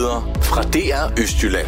Nyheder fra DR Østjylland.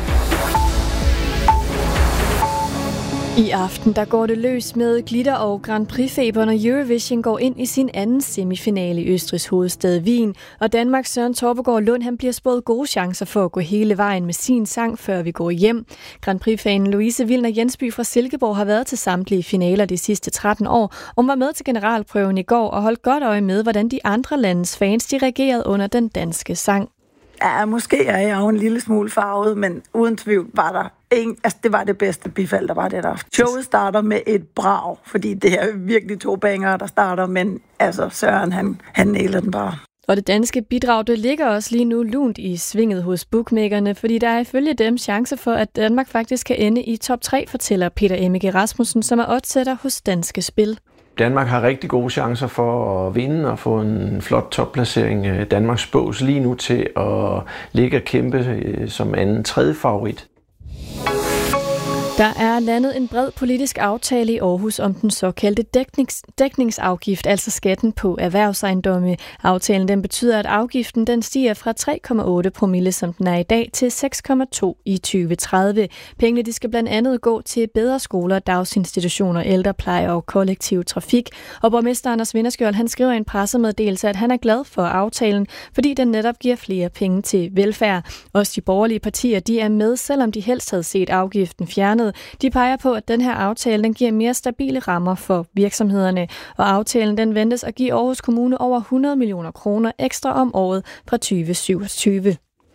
I aften der går det løs med glitter og Grand Prix-feber, når Eurovision går ind i sin anden semifinale i Østrigs hovedstad Wien. Og Danmarks Søren Torpegaard Lund, han bliver spået gode chancer for at gå hele vejen med sin sang, før vi går hjem. Grand Prix-fanen Louise Wilner Jensby fra Silkeborg har været til samtlige finaler de sidste 13 år. Hun var med til generalprøven i går og holdt godt øje med, hvordan de andre landes fans de reagerede under den danske sang. Ja, måske er jeg jo en lille smule farvet, men uden tvivl var der det var det bedste bifald, der var det der. Showet starter med et brag, fordi det er virkelig 2 bangere, der starter, men altså Søren, han nailer den bare. Og det danske bidrag, det ligger også lige nu lunt i svinget hos bookmakerne, fordi der er ifølge dem chance for, at Danmark faktisk kan ende i top 3, fortæller Peter Emmeke Rasmussen, som er oddsætter hos Danske Spil. Danmark har rigtig gode chancer for at vinde og få en flot topplacering. Danmark spås lige nu til at ligge og kæmpe som anden tredje favorit. Der er landet en bred politisk aftale i Aarhus om den såkaldte dækningsafgift, altså skatten på erhvervsejendomme. Aftalen den betyder, at afgiften den stiger fra 3,8 promille, som den er i dag, til 6,2 i 2030. Pengene de skal blandt andet gå til bedre skoler, dagsinstitutioner, ældrepleje og kollektiv trafik. Og borgmester Anders Vinderskjold, han skriver i en pressemeddelelse, at han er glad for aftalen, fordi den netop giver flere penge til velfærd. Også de borgerlige partier de er med, selvom de helst havde set afgiften fjernet. De peger på, at den her aftale den giver mere stabile rammer for virksomhederne, og aftalen den ventes at give Aarhus Kommune over 100 millioner kroner ekstra om året fra 2027.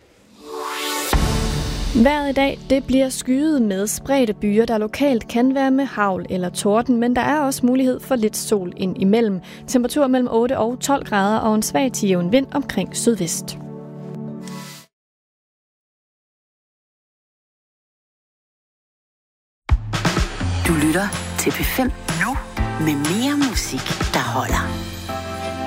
Vejret i dag, det bliver skyet med spredte byer, der lokalt kan være med hagl eller torden, men der er også mulighed for lidt sol ind imellem. Temperatur mellem 8 og 12 grader og en svag til jævn vind omkring sydvest. Du lytter til P5 nu med mere musik, der holder.